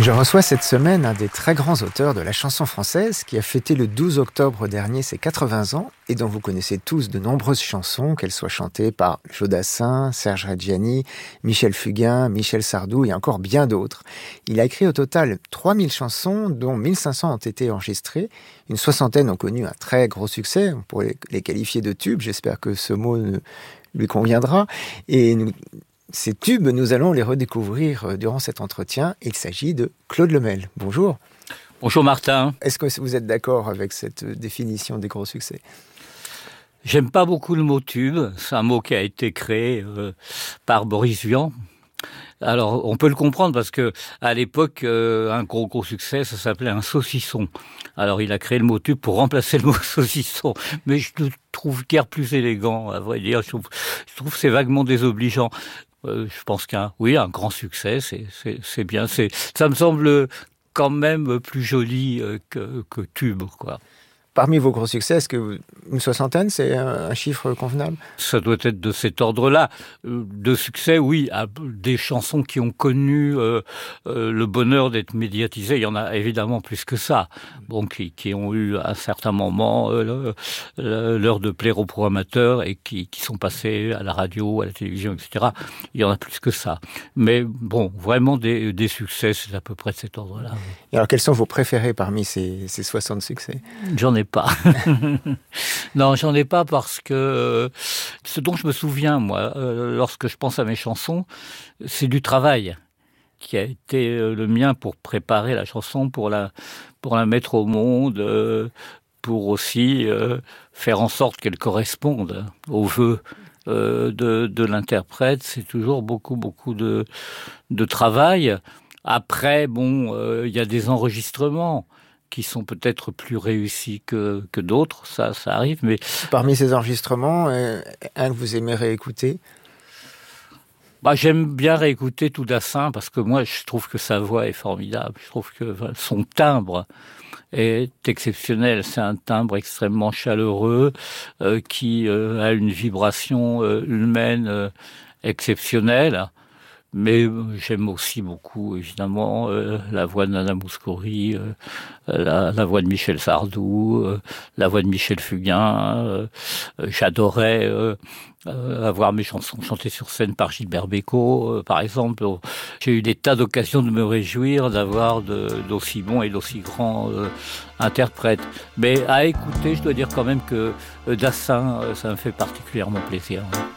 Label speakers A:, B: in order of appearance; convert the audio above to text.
A: Je reçois cette semaine un des très grands auteurs de la chanson française qui a fêté le 12 octobre dernier ses 80 ans et dont vous connaissez tous de nombreuses chansons, qu'elles soient chantées par Jodassin, Serge Reggiani, Michel Fugain, Michel Sardou et encore bien d'autres. Il a écrit au total 3000 chansons, dont 1500 ont été enregistrées. Une soixantaine ont connu un très gros succès, on pourrait les qualifier de tubes, j'espère que ce mot lui conviendra. Ces tubes, nous allons les redécouvrir durant cet entretien. Il s'agit de Claude Lemel. Bonjour.
B: Bonjour Martin.
A: Est-ce que vous êtes d'accord avec cette définition des gros succès ?
B: J'aime pas beaucoup le mot tube. C'est un mot qui a été créé par Boris Vian. Alors, on peut le comprendre parce que à l'époque, un gros succès, ça s'appelait un saucisson. Alors, il a créé le mot tube pour remplacer le mot saucisson. Mais je le trouve guère plus élégant, à vrai dire. Je trouve que c'est vaguement désobligeant. Je pense qu'un grand succès, c'est bien. Ça me semble quand même plus joli que tube, quoi.
A: Parmi vos gros succès, est-ce que une soixantaine, c'est un chiffre convenable ?
B: Ça doit être de cet ordre-là. De succès, oui. Des chansons qui ont connu le bonheur d'être médiatisées, il y en a évidemment plus que ça. Bon, qui ont eu à un certain moment l'heure de plaire aux programmateurs et qui sont passés à la radio, à la télévision, etc. Il y en a plus que ça. Mais bon, vraiment des succès, c'est à peu près de cet ordre-là.
A: Et alors, quels sont vos préférés parmi ces 60 succès ?
B: J'en ai pas. Non, j'en ai pas parce que ce dont je me souviens, moi, lorsque je pense à mes chansons, c'est du travail qui a été le mien pour préparer la chanson, pour la mettre au monde, pour aussi faire en sorte qu'elle corresponde aux vœux de l'interprète. C'est toujours beaucoup de travail. Après, bon, il y a des enregistrements qui sont peut-être plus réussis que d'autres, ça arrive, mais...
A: Parmi ces enregistrements, un que vous aimez réécouter ?
B: J'aime bien réécouter Jodassin, parce que moi, je trouve que sa voix est formidable. Je trouve que son timbre est exceptionnel. C'est un timbre extrêmement chaleureux, qui a une vibration humaine exceptionnelle. Mais j'aime aussi beaucoup, évidemment, la voix de Nana Mouskouri, la voix de Michel Sardou, la voix de Michel Fugain. J'adorais avoir mes chansons chantées sur scène par Gilbert Bécaud, par exemple. J'ai eu des tas d'occasions de me réjouir d'avoir d'aussi bons et d'aussi grands interprètes. Mais à écouter, je dois dire quand même que Jodassin, ça me fait particulièrement plaisir.